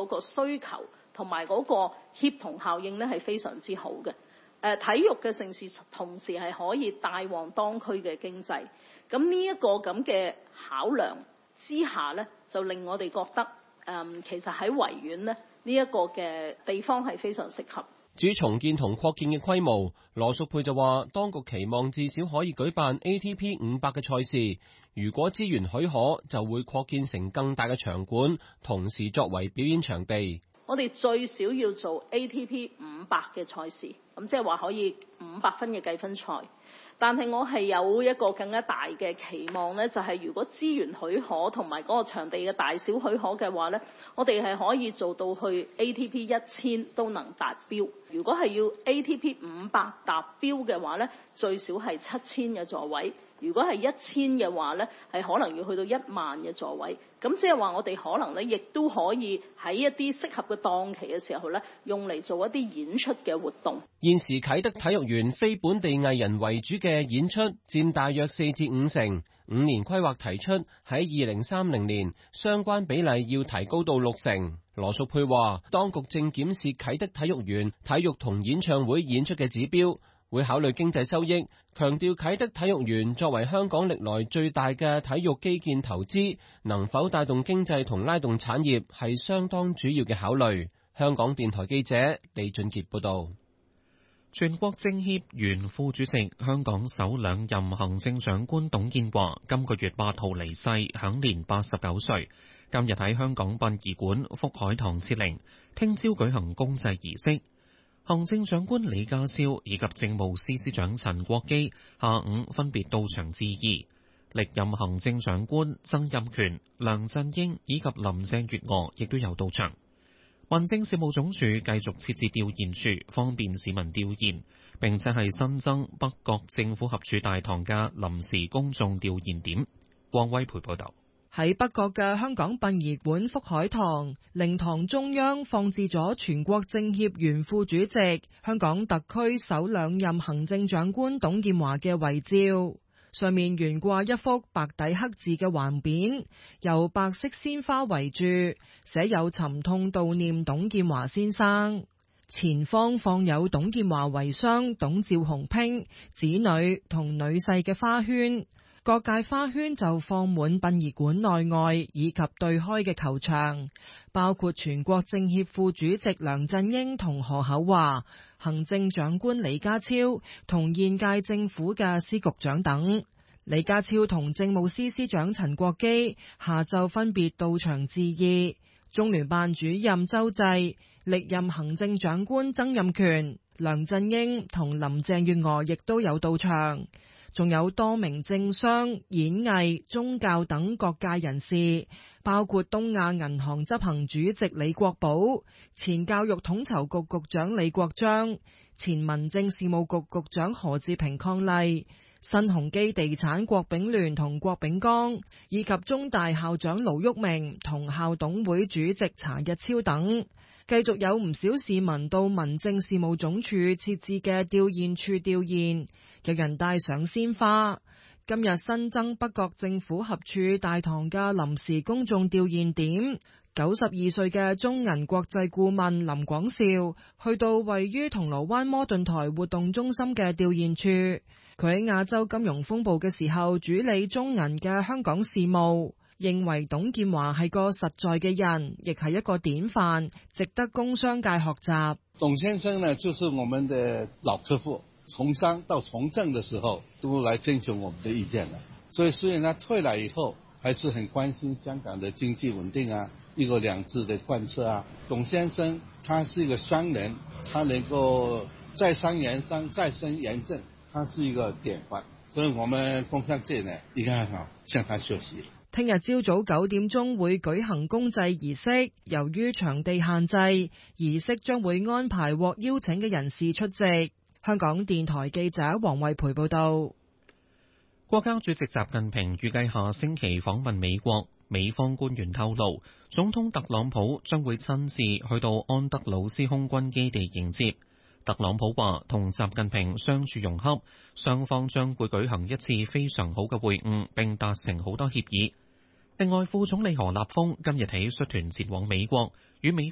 嗰個需求同埋嗰個協同效應咧係非常之好嘅。體育嘅盛事同時係可以帶旺當區嘅經濟。咁呢一個咁嘅考量之下咧，就令我哋覺得其實喺維園咧呢一個嘅地方係非常適合。 至於重建同擴建嘅規模，羅淑佩就話，當局期望至少可以舉辦 ATP 500嘅賽事，如果資源許可，就會擴建成更大嘅場館，同時作為表演場地。 我哋最少要做 ATP 500嘅賽事，咁即係話可以500分嘅計分賽。但係我係有一個更加大嘅期望呢，就係如果資源許可同埋嗰個場地嘅大小許可嘅話呢，我哋係可以做到去 ATP 1000都能達標。如果係要 ATP 500達標嘅話呢，最少係7000嘅座位。如果係1000嘅話呢，係可能要去到10000嘅座位。咁即係話我哋可能呢，亦都可以喺一啲適合嘅檔期嘅時候呢，用嚟做一啲演出嘅活動。 現時啟德體育園非本地藝人為主嘅演出佔大約4至5成，5年規劃提出喺2030年相關比例要提高到6成。羅淑佩話，當局正檢視啟德體育園體育同演唱會演出嘅指標，會考慮經濟收益，強調啟德體育園作為香港歷來最大嘅體育基建投資，能否帶動經濟同拉動產業係相當主要嘅考慮。香港電台記者李俊傑報道。 全國政協原副主席、香港首兩任行政長官董建華今個月8號離世，享年89歲。今日喺香港殯儀館福海堂設靈，聽朝舉行公祭儀式。行政長官李家超以及政務司司長陳國基下午分別到場致意。歷任行政長官曾蔭權、梁振英以及林鄭月娥亦都有到場。民政事務總署繼續設置弔唁處，方便市民弔唁，並且係新增北角政府合署大堂嘅臨時公眾弔唁點。汪威培報道。 喺北角嘅香港殯儀館福海堂靈堂中央放置咗全國政協原副主席、香港特區首兩任行政長官董建華嘅遺照，上面懸掛一幅白底黑字嘅橫匾，由白色鮮花圍住，寫有沉痛悼念董建華先生。前方放有董建華遺孀董趙洪珽、子女同女婿嘅花圈。各界花圈就放滿殯儀館內外以及對開嘅球場，包括全國政協副主席梁振英同何厚華、行政長官李家超同現屆政府嘅司局長等。李家超同政務司司長陳國基下晝分別到場致意。中聯辦主任周濟、歷任行政長官曾蔭權、梁振英同林鄭月娥亦都有到場。仲有多名政商、演藝、宗教等各界人士，包括東亞銀行執行主席李國寶、前教育統籌局局長李國章、前民政事務局局長何志平伉儷、新鴻基地產郭炳聯同郭炳江，以及中大校長盧煜明同校董會主席查日超等。繼續有唔少市民到民政事務總署設置嘅弔唁處弔唁，有人帶上鮮花。今日新增北角政府合署大堂嘅臨時公眾弔唁點，92歲嘅中銀國際顧問林廣兆去到位於銅鑼灣摩頓台活動中心嘅弔唁處，佢喺亞洲金融風暴嘅時候主理中銀嘅香港事務。認為董建華係個實在嘅人，亦係一個典範，值得工商界學習。 董先生呢，就是我們的老客戶，從商到從政的時候，都來徵求我們的意見了。所以雖然他退了以後，還是很關心香港的經濟穩定啊，一國兩制的貫徹啊。董先生他是一個商人，他能夠在商言商，在政言政，他是一個典範。所以我們工商界呢，應該好向他學習。 聽日朝早9點鐘會舉行公祭儀式，由於場地限制，儀式將會安排獲邀請嘅人士出席。香港電台記者黃惠培報道。 國家主席習近平預計下星期訪問美國，美方官員透露，總統特朗普將會親自去到安德魯斯空軍基地迎接。特朗普話同習近平相處融洽，雙方將會舉行一次非常好嘅會晤，並達成好多協議。另外，副總理何立峰今日起率團前往美國，與美